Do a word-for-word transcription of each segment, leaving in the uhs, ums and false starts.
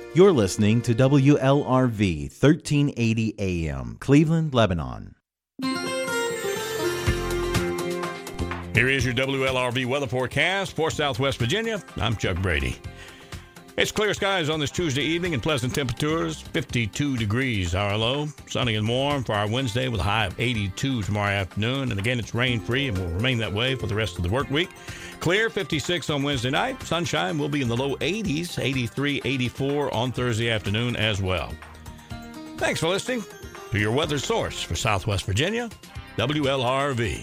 You're listening to W L R V thirteen eighty A M, Cleveland, Lebanon. Here is your W L R V weather forecast for Southwest Virginia. I'm Chuck Brady. It's clear skies on this Tuesday evening and pleasant temperatures, fifty-two degrees our low. Sunny and warm for our Wednesday with a high of eighty-two tomorrow afternoon. And again, it's rain-free and will remain that way for the rest of the work week. Clear, fifty-six on Wednesday night. Sunshine will be in the low eighties, eighty-three, eighty-four on Thursday afternoon as well. Thanks for listening to your weather source for Southwest Virginia, W L R V.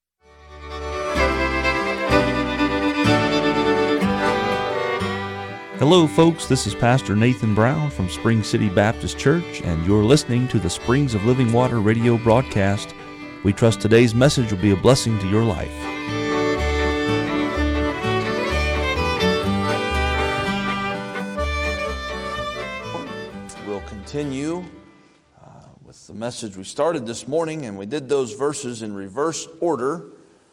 Hello, folks. This is Pastor Nathan Brown from Spring City Baptist Church, and you're listening to the Springs of Living Water radio broadcast. We trust today's message will be a blessing to your life. We'll continue uh, with the message we started this morning, and we did those verses in reverse order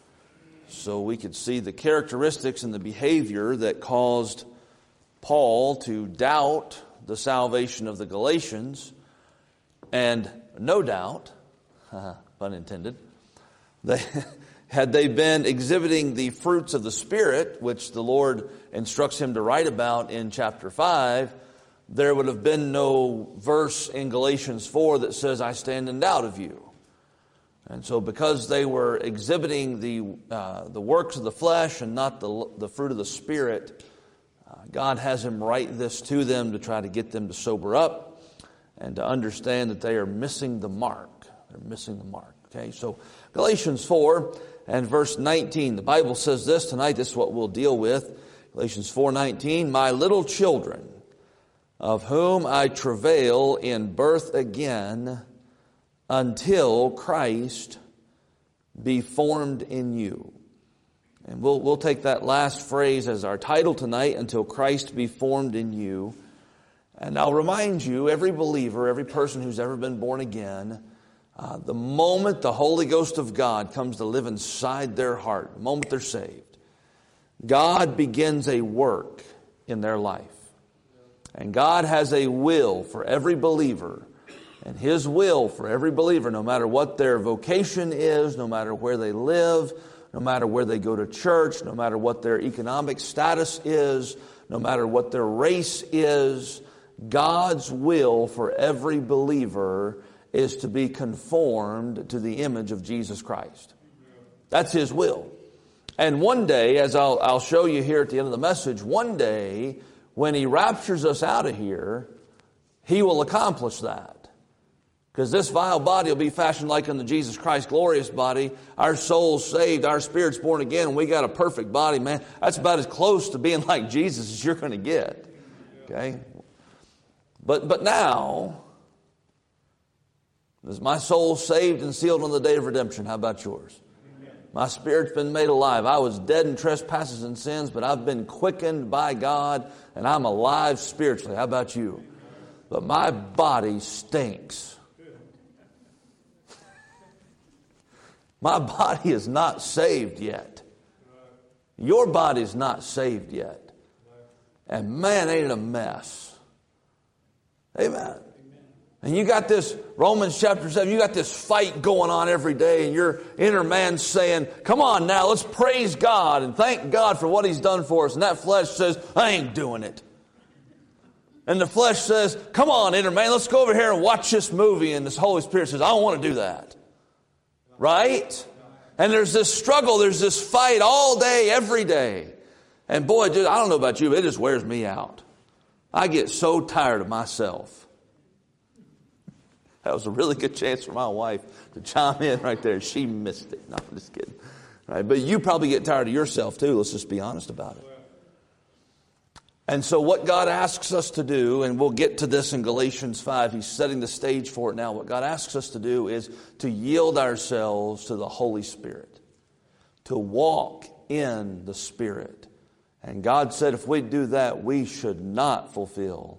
so we could see the characteristics and the behavior that caused Paul to doubt the salvation of the Galatians, and no doubt, pun intended, they, had they been exhibiting the fruits of the Spirit, which the Lord instructs him to write about in chapter five, there would have been no verse in Galatians four that says, I stand in doubt of you. And so because they were exhibiting the uh, the works of the flesh and not the, the fruit of the Spirit, God has him write this to them to try to get them to sober up and to understand that they are missing the mark. They're missing the mark. Okay, so Galatians four and verse nineteen. The Bible says this tonight. This is what we'll deal with. Galatians four nineteen. My little children, of whom I travail in birth again, until Christ be formed in you. And we'll we'll take that last phrase as our title tonight, until Christ be formed in you. And I'll remind you, every believer, every person who's ever been born again, uh, the moment the Holy Ghost of God comes to live inside their heart, the moment they're saved, God begins a work in their life. And God has a will for every believer. And His will for every believer, no matter what their vocation is, no matter where they live, no matter where they go to church, no matter what their economic status is, no matter what their race is, God's will for every believer is to be conformed to the image of Jesus Christ. That's His will. And one day, as I'll, I'll show you here at the end of the message, one day when He raptures us out of here, He will accomplish that. Because this vile body will be fashioned like unto Jesus Christ's glorious body. Our soul's saved, our spirit's born again, and we got a perfect body, man. That's about as close to being like Jesus as you're going to get. Okay? But but now, is my soul saved and sealed on the day of redemption? How about yours? My spirit's been made alive. I was dead in trespasses and sins, but I've been quickened by God, and I'm alive spiritually. How about you? But my body stinks. My body is not saved yet. Your body's not saved yet. And man, ain't it a mess. Amen. And you got this, Romans chapter seven, you got this fight going on every day, and your inner man's saying, come on now, let's praise God and thank God for what He's done for us. And that flesh says, I ain't doing it. And the flesh says, come on, inner man, let's go over here and watch this movie. And this Holy Spirit says, I don't want to do that. Right? And there's this struggle, there's this fight all day, every day. And boy, dude, I don't know about you, but it just wears me out. I get so tired of myself. That was a really good chance for my wife to chime in right there. She missed it. No, I'm just kidding. Right? But you probably get tired of yourself too. Let's just be honest about it. And so what God asks us to do, and we'll get to this in Galatians five, He's setting the stage for it now. What God asks us to do is to yield ourselves to the Holy Spirit, to walk in the Spirit. And God said if we do that, we should not fulfill